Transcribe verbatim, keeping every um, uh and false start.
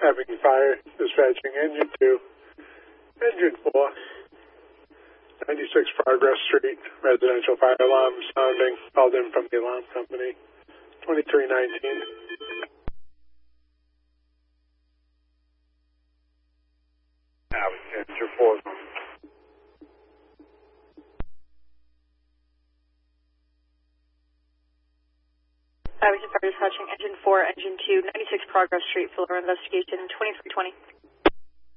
having fire dispatching engine two, engine four, ninety-six Progress Street, residential fire alarm sounding, called in from the alarm company, twenty-three nineteen. Engine four. Abington Fire Dispatching, Engine four, Engine two, ninety-six Progress Street, Fuller Investigation, twenty-three twenty.